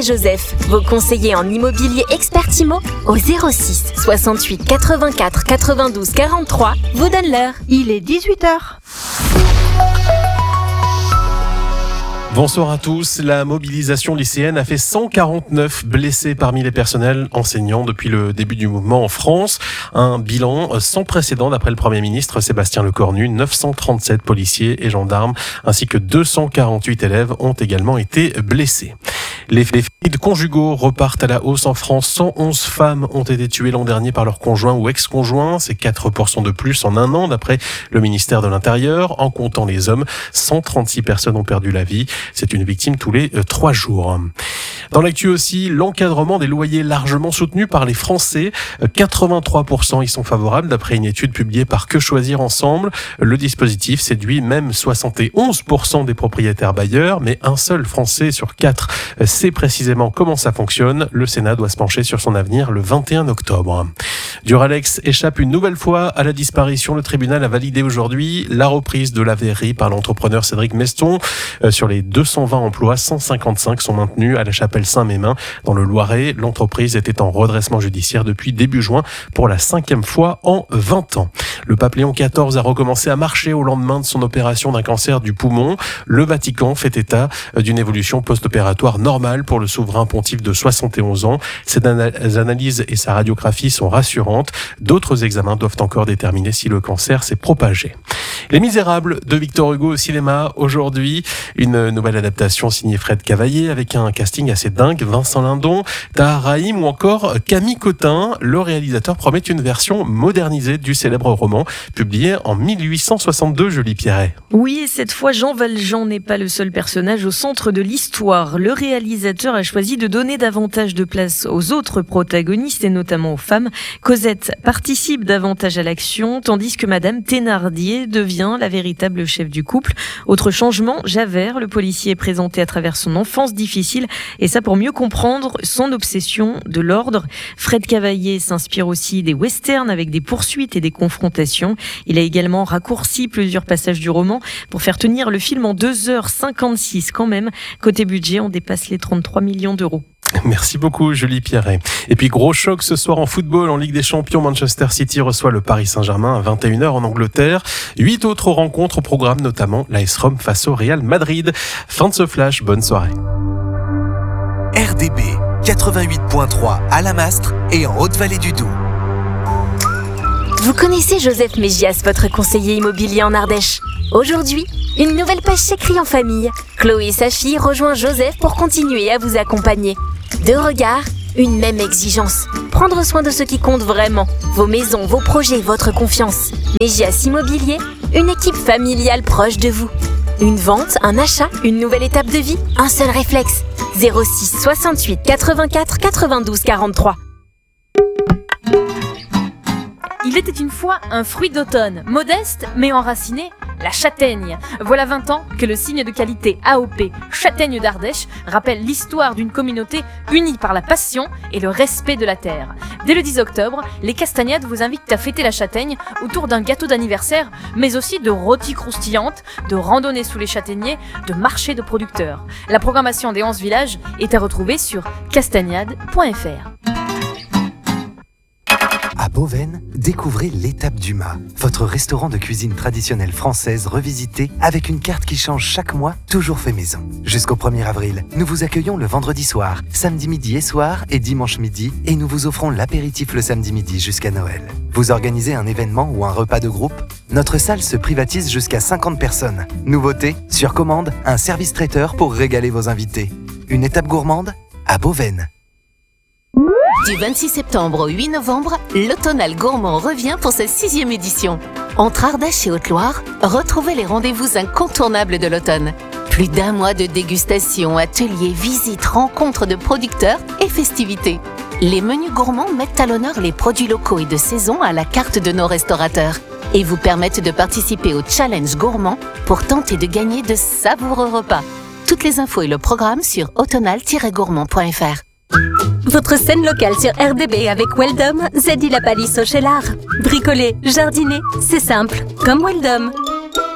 Joseph, vos conseillers en immobilier expert IMO, au 06 68 84 92 43, vous donnent l'heure. Il est 18h. Bonsoir à tous. La mobilisation lycéenne a fait 149 blessés parmi les personnels enseignants depuis le début du mouvement en France. Un bilan sans précédent d'après le Premier ministre Sébastien Lecornu. 937 policiers et gendarmes ainsi que 248 élèves ont également été blessés. Les féminicides conjugaux repartent à la hausse en France. 111 femmes ont été tuées l'an dernier par leur conjoint ou ex-conjoint. C'est 4% de plus en un an d'après le ministère de l'Intérieur. En comptant les hommes, 136 personnes ont perdu la vie. C'est une victime tous les 3 jours. Dans l'actu aussi, l'encadrement des loyers largement soutenu par les Français. 83% y sont favorables d'après une étude publiée par Que Choisir Ensemble. Le dispositif séduit même 71% des propriétaires bailleurs, mais un seul Français sur 4 sait précisément comment ça fonctionne. Le Sénat doit se pencher sur son avenir le 21 octobre. Duralex échappe une nouvelle fois à la disparition. Le tribunal a validé aujourd'hui la reprise de la verrerie par l'entrepreneur Cédric Meston. Sur les 220 emplois, 155 sont maintenus à la chapelle Saint-Mémin. Dans le Loiret, l'entreprise était en redressement judiciaire depuis début juin pour la 5e fois en 20 ans. Le pape Léon XIV a recommencé à marcher au lendemain de son opération d'un cancer du poumon. Le Vatican fait état d'une évolution post-opératoire normale pour le souverain pontife de 71 ans. Ses analyses et sa radiographie sont rassurantes. D'autres examens doivent encore déterminer si le cancer s'est propagé. Les Misérables de Victor Hugo au cinéma aujourd'hui. Une nouvelle adaptation signée Fred Cavaillé avec un casting assez dingue. Vincent Lindon, Tahar Rahim ou encore Camille Cotin. Le réalisateur promet une version modernisée du célèbre roman publié en 1862, Julie Pierret. Oui, et cette fois, Jean Valjean n'est pas le seul personnage au centre de l'histoire. Le réalisateur a choisi de donner davantage de place aux autres protagonistes et notamment aux femmes. Cosette participe davantage à l'action, tandis que Madame Thénardier devient la véritable chef du couple. Autre changement, Javert, le policier, est présenté à travers son enfance difficile, et ça pour mieux comprendre son obsession de l'ordre. Fred Cavaillé s'inspire aussi des westerns avec des poursuites et des confrontations. Il a également raccourci plusieurs passages du roman pour faire tenir le film en 2h56 quand même. Côté budget, on dépasse les 33 millions d'euros. Merci beaucoup Julie Pierret. Et puis gros choc ce soir en football, en Ligue des Champions, Manchester City reçoit le Paris Saint-Germain à 21h en Angleterre. 8 autres rencontres au programme, notamment l'AS Rome face au Real Madrid. Fin de ce flash, bonne soirée. RDB 88.3 à La Mastre et en Haute-Vallée du Doubs. Vous connaissez Joseph Mégias, votre conseiller immobilier en Ardèche. Aujourd'hui, une nouvelle page s'écrit en famille. Chloé, sa fille, rejoint Joseph pour continuer à vous accompagner. 2 regards, une même exigence. Prendre soin de ce qui compte vraiment. Vos maisons, vos projets, votre confiance. Mégias Immobilier, une équipe familiale proche de vous. Une vente, un achat, une nouvelle étape de vie, un seul réflexe. 06 68 84 92 43. Il était une fois un fruit d'automne, modeste mais enraciné, la châtaigne. Voilà 20 ans que le signe de qualité AOP Châtaigne d'Ardèche rappelle l'histoire d'une communauté unie par la passion et le respect de la terre. Dès le 10 octobre, les Castagnades vous invitent à fêter la châtaigne autour d'un gâteau d'anniversaire, mais aussi de rôties croustillantes, de randonnées sous les châtaigniers, de marchés de producteurs. La programmation des 11 villages est à retrouver sur castagnade.fr. À Beauvesne, découvrez l'étape du mât, votre restaurant de cuisine traditionnelle française revisité avec une carte qui change chaque mois, toujours fait maison. Jusqu'au 1er avril, nous vous accueillons le vendredi soir, samedi midi et soir et dimanche midi, et nous vous offrons l'apéritif le samedi midi jusqu'à Noël. Vous organisez un événement ou un repas de groupe? Notre salle se privatise jusqu'à 50 personnes. Nouveauté, sur commande, un service traiteur pour régaler vos invités. Une étape gourmande à Beauvesne. Du 26 septembre au 8 novembre, l'Automnal Gourmand revient pour sa 6e édition. Entre Ardèche et Haute-Loire, retrouvez les rendez-vous incontournables de l'automne. Plus d'1 mois de dégustation, ateliers, visites, rencontres de producteurs et festivités. Les menus gourmands mettent à l'honneur les produits locaux et de saison à la carte de nos restaurateurs et vous permettent de participer au challenge gourmand pour tenter de gagner de savoureux repas. Toutes les infos et le programme sur automnal-gourmand.fr. Votre scène locale sur RDB avec Weldom, Zeddy la palisse au Chélard. Bricoler, jardiner, c'est simple, comme Weldom.